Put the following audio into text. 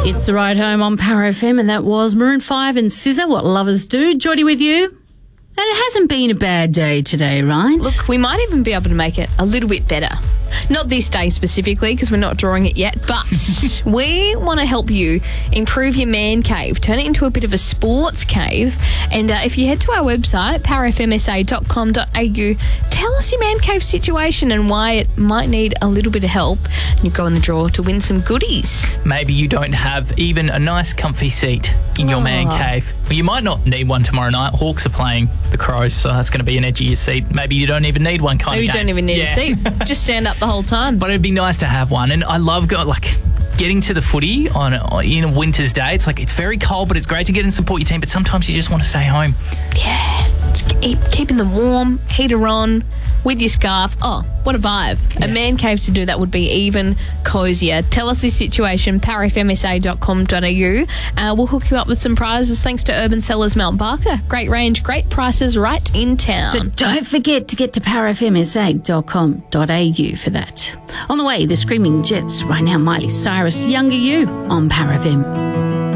It's the ride home on Power FM, and that was Maroon 5 and SZA, What Lovers Do. Geordie with you. And it hasn't been a bad day today, right? Look, we might even be able to make it a little bit better. Not this day specifically, because we're not drawing it yet, but we want to help you improve your man cave, turn it into a bit of a sports cave. And if you head to our website, powerfmsa.com.au, tell us your man cave situation and why it might need a little bit of help. And you go in the draw to win some goodies. Maybe you don't have even a nice comfy seat in your man cave. Well, you might not need one tomorrow night. Hawks are playing the Crows, so that's going to be an edgier seat. Maybe you don't even need one Maybe you don't even need a seat. Just stand up the whole time. But it'd be nice to have one. And I love getting to the footy in a winter's day. It's like, it's very cold, but it's great to get and support your team. But sometimes you just want to stay home. Yeah. Just keeping them warm, heater on, with your scarf. Oh, what a vibe. Yes. A man cave to do that would be even cozier. Tell us the situation, powerfmsa.com.au. We'll hook you up with some prizes thanks to Urban Cellars Mount Barker. Great range, great prices right in town. So don't forget to get to powerfmsa.com.au for that. On the way, the Screaming Jets. Right now, Miley Cyrus, Younger You on Power FM.